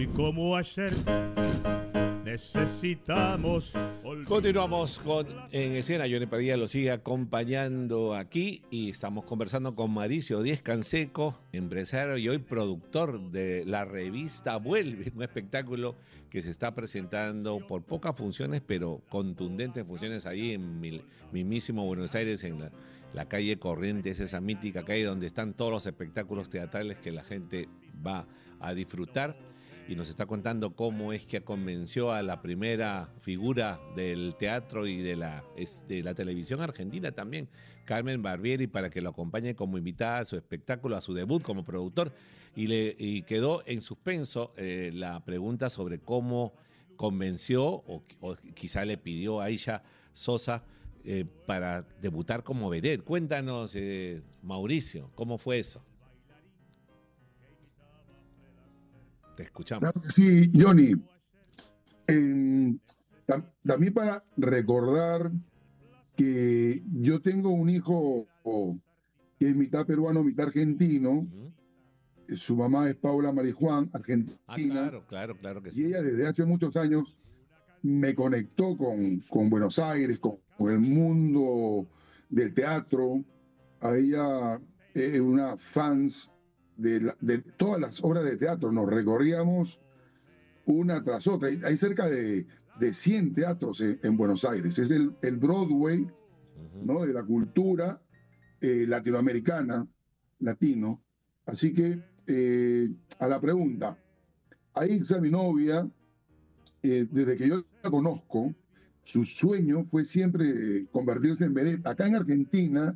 Hoy como ayer necesitamos. Continuamos con En Escena. Johnny Padilla lo sigue acompañando aquí y estamos conversando con Mauricio Díez Canseco, empresario y hoy productor de la revista Vuelve, un espectáculo que se está presentando por pocas funciones, pero contundentes funciones ahí en mismísimo Buenos Aires, en la calle Corrientes, esa mítica calle donde están todos los espectáculos teatrales que la gente va a disfrutar. Y nos está contando cómo es que convenció a la primera figura del teatro y de la televisión argentina también, Carmen Barbieri, para que lo acompañe como invitada a su espectáculo, a su debut como productor. Y quedó en suspenso la pregunta sobre cómo convenció o quizá le pidió a Aisha Sosa para debutar como vedette. Cuéntanos, Mauricio, ¿cómo fue eso? Te escuchamos. Claro que sí, Johnny. También para recordar que yo tengo un hijo que es mitad peruano, mitad argentino. Su mamá es Paula Marijuán, argentina. Claro que y sí. ella desde hace muchos años me conectó con Buenos Aires, con el mundo del teatro. A ella es una fans de todas las obras de teatro. Nos recorríamos una tras otra. Hay cerca de 100 teatros en Buenos Aires. Es el Broadway, ¿no?, de la cultura latinoamericana, latino. Así que, a la pregunta, Aixa, mi novia, desde que yo la conozco, su sueño fue siempre convertirse en vedette. Acá en Argentina,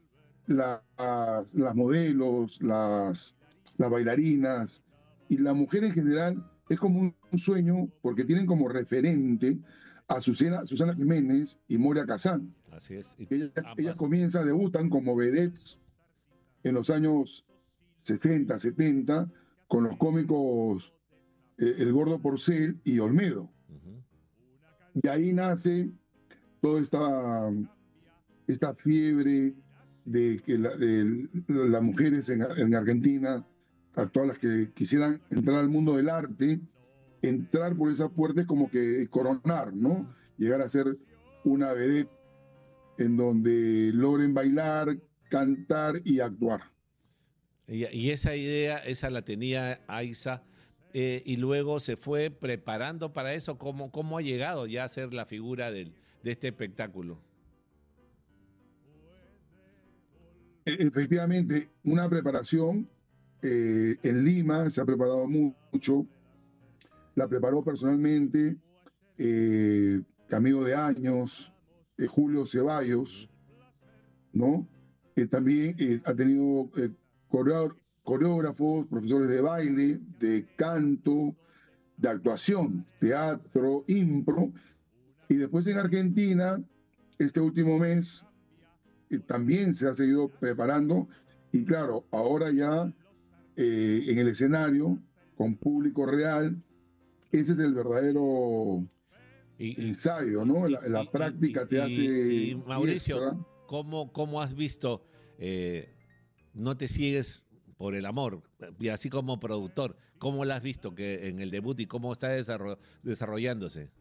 las modelos, las bailarinas y la mujer en general es como un sueño porque tienen como referente a Susana Jiménez y Moria Kazán. Así es. Ellas comienzan, debutan como vedettes en los años 60, 70 con los cómicos El Gordo Porcel y Olmedo. Y ahí nace toda esta fiebre de que las mujeres en Argentina, a todas las que quisieran entrar al mundo del arte, entrar por esa puerta es como que coronar, ¿no? Llegar a ser una vedette en donde logren bailar, cantar y actuar. Y esa idea, esa la tenía Aixa, y luego se fue preparando para eso. ¿Cómo ha llegado ya a ser la figura de este espectáculo? Efectivamente, una preparación. En Lima se ha preparado mucho. La preparó personalmente amigo de años, Julio Ceballos, ¿no? También ha tenido coreógrafos, profesores de baile, de canto, de actuación, teatro, impro. Y después en Argentina, este último mes, también se ha seguido preparando. Y claro, ahora ya en el escenario, con público real, ese es el verdadero ensayo, ¿no? La práctica te hace Mauricio, diestra. ¿cómo has visto No te ciegues por el amor? Y así como productor, ¿cómo la has visto que en el debut y cómo está desarrollándose?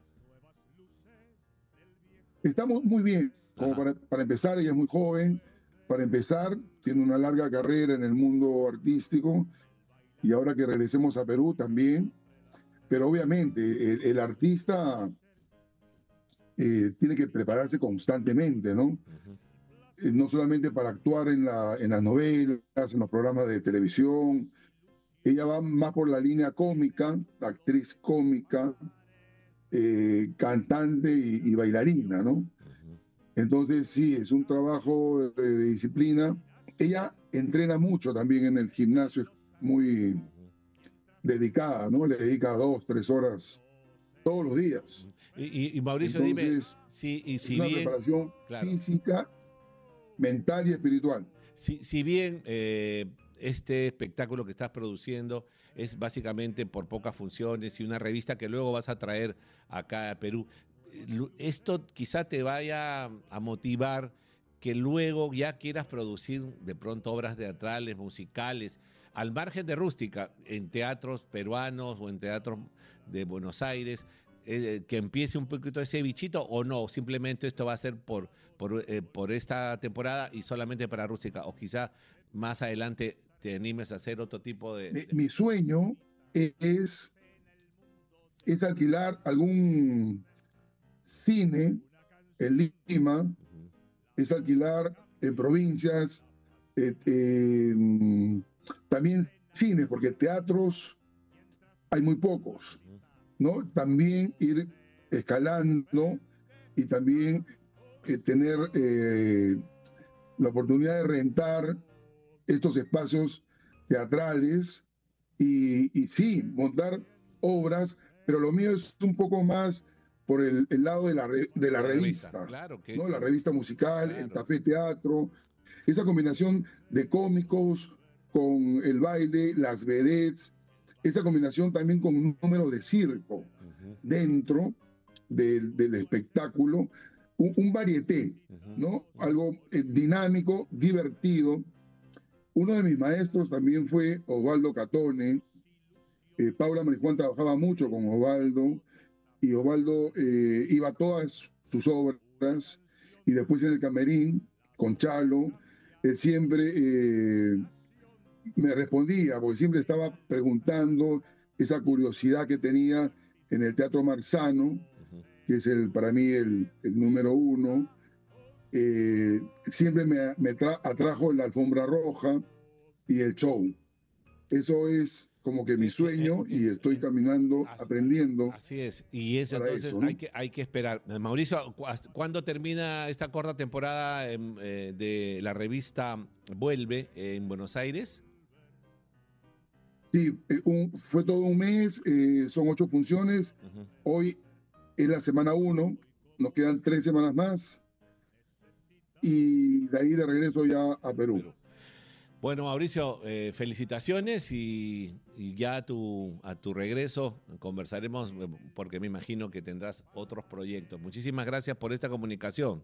Estamos muy bien. Como para empezar, ella es muy joven. Para empezar, tiene una larga carrera en el mundo artístico. Y ahora que regresemos a Perú también. Pero obviamente el artista tiene que prepararse constantemente, ¿no? No solamente para actuar en las novelas, en los programas de televisión. Ella va más por la línea cómica, actriz cómica, cantante y bailarina, ¿no? Entonces sí, es un trabajo de disciplina. Ella entrena mucho también en el gimnasio, es muy dedicada, ¿no? Le dedica 2, 3 horas todos los días. Y Mauricio, entonces, dime, es una preparación física, mental y espiritual. Si bien este espectáculo que estás produciendo es básicamente por pocas funciones y una revista que luego vas a traer acá a Perú, esto quizá te vaya a motivar que luego ya quieras producir de pronto obras teatrales, musicales, al margen de Rústica, en teatros peruanos o en teatros de Buenos Aires, que empiece un poquito ese bichito o no, simplemente esto va a ser por esta temporada y solamente para Rústica, o quizá más adelante te animes a hacer otro tipo de... Mi sueño es alquilar algún cine en Lima, Ujú, es alquilar en provincias, también cines, porque teatros hay muy pocos, ujú, ¿no? También ir escalando y también tener la oportunidad de rentar estos espacios teatrales y sí, montar obras, pero lo mío es un poco más por el lado de la de la revista, revista, claro ¿no? La revista musical, el claro. café teatro, esa combinación de cómicos con el baile, las vedettes, esa combinación también con un número de circo Ujú, dentro del espectáculo, un varieté, ujú, ¿no? ujú. Algo dinámico, divertido. Uno de mis maestros también fue Osvaldo Catone. Paula Marijuán trabajaba mucho con Osvaldo y Osvaldo iba a todas sus obras y después en el camerín con Chalo, él siempre me respondía, porque siempre estaba preguntando esa curiosidad que tenía en el Teatro Marzano, Ujú. que es para mí el número uno. Siempre me atrajo la alfombra roja y el show. Eso es como que mi sueño y estoy caminando, As- aprendiendo Así es, y eso para entonces eso, hay ¿no? que esperar. Mauricio, ¿cuándo termina esta corta temporada de la revista Vuelve en Buenos Aires? Sí, fue todo un mes, son 8 funciones. Ujú. Hoy es la semana 1, nos quedan 3 semanas más y de ahí de regreso ya a Perú. Perú. Bueno, Mauricio, felicitaciones y ya a tu regreso conversaremos porque me imagino que tendrás otros proyectos. Muchísimas gracias por esta comunicación.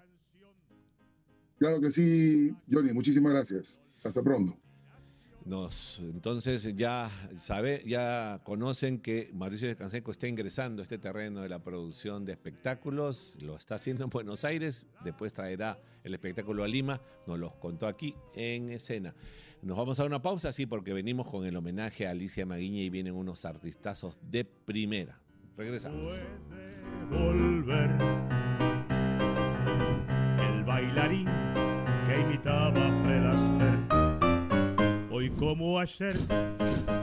Claro que sí, Johnny, muchísimas gracias. Hasta pronto. Entonces ya conocen que Mauricio Descanseco está ingresando a este terreno de la producción de espectáculos, lo está haciendo en Buenos Aires, después traerá el espectáculo a Lima, nos los contó aquí en escena. Nos vamos a una pausa, sí, porque venimos con el homenaje a Alicia Maguiña y vienen unos artistazos de primera. Regresamos. Puede volver el bailarín que imitaba a Fred Astaire. Hoy como ayer